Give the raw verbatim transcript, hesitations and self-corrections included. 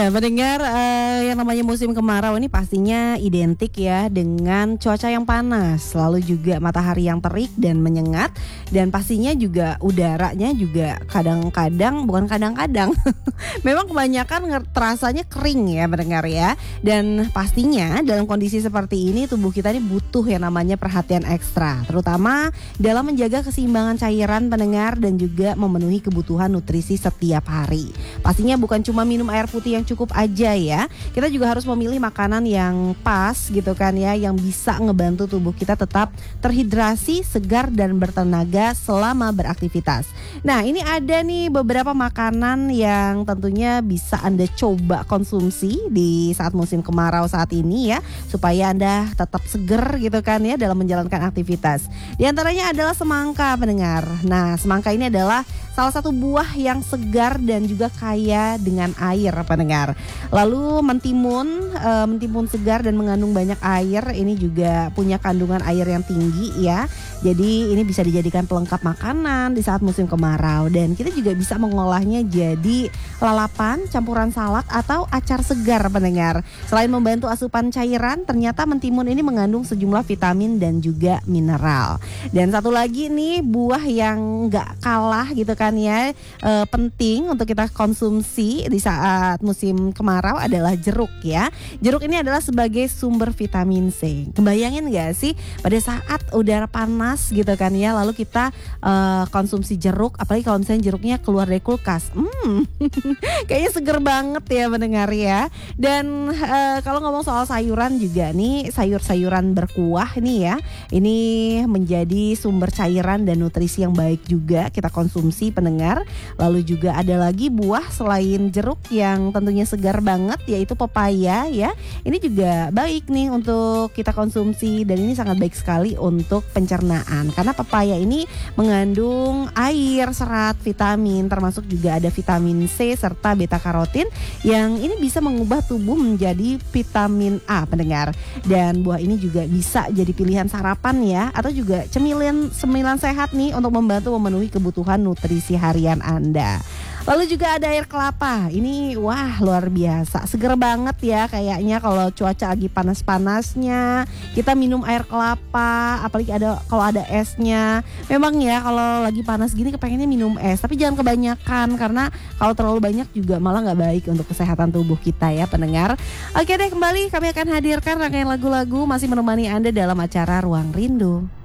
Nah, pendengar, eh, yang namanya musim kemarau ini pastinya identik ya dengan cuaca yang panas, lalu juga matahari yang terik dan menyengat, dan pastinya juga udaranya juga kadang-kadang, bukan kadang-kadang, memang kebanyakan nger- terasanya kering ya pendengar ya. Dan pastinya dalam kondisi seperti ini tubuh kita ini butuh yang namanya perhatian ekstra, terutama dalam menjaga keseimbangan cairan pendengar dan juga memenuhi kebutuhan nutrisi setiap hari. Pastinya bukan cuma minum air putih yang cukup aja ya. Kita juga harus memilih makanan yang pas gitu kan ya, yang bisa ngebantu tubuh kita tetap terhidrasi, segar dan bertenaga selama beraktivitas. Nah, ini ada nih beberapa makanan yang tentunya bisa Anda coba konsumsi di saat musim kemarau saat ini ya, supaya Anda tetap seger gitu kan ya dalam menjalankan aktivitas. Di antaranya adalah semangka pendengar. Nah, semangka ini adalah salah satu buah yang segar dan juga kaya dengan air pendengar. Lalu mentimun, e, mentimun segar dan mengandung banyak air, ini juga punya kandungan air yang tinggi ya. Jadi ini bisa dijadikan pelengkap makanan di saat musim kemarau, dan kita juga bisa mengolahnya jadi lalapan, campuran salad atau acar segar pendengar. Selain membantu asupan cairan, ternyata mentimun ini mengandung sejumlah vitamin dan juga mineral. Dan satu lagi nih buah yang gak kalah gitu kan ya, e, penting untuk kita konsumsi di saat musim kemarau adalah jeruk ya. Jeruk ini adalah sebagai sumber vitamin C. Kebayangin gak sih pada saat udara panas gitu kan ya, lalu kita uh, konsumsi jeruk, apalagi kalau misalnya jeruknya keluar dari kulkas, hmm, kayaknya seger banget ya mendengar ya. Dan uh, kalau ngomong soal sayuran juga nih, sayur-sayuran berkuah nih ya, ini menjadi sumber cairan dan nutrisi yang baik juga kita konsumsi pendengar. Lalu juga ada lagi buah selain jeruk yang tentunya segar banget, yaitu pepaya ya. Ini juga baik nih untuk kita konsumsi, dan ini sangat baik sekali untuk pencernaan, karena pepaya ini mengandung air, serat, vitamin, termasuk juga ada vitamin C serta beta karotin yang ini bisa mengubah tubuh menjadi vitamin A pendengar. Dan buah ini juga bisa jadi pilihan sarapan ya, atau juga cemilan cemilan sehat nih untuk membantu memenuhi kebutuhan nutrisi harian Anda. Lalu juga ada air kelapa. Ini wah luar biasa, seger banget ya kayaknya kalau cuaca lagi panas-panasnya. Kita minum air kelapa, apalagi ada kalau ada esnya. Memang ya kalau lagi panas gini kepengennya minum es, tapi jangan kebanyakan, karena kalau terlalu banyak juga malah nggak baik untuk kesehatan tubuh kita ya pendengar. Oke deh, kembali kami akan hadirkan rangkaian lagu-lagu masih menemani Anda dalam acara Ruang Rindu.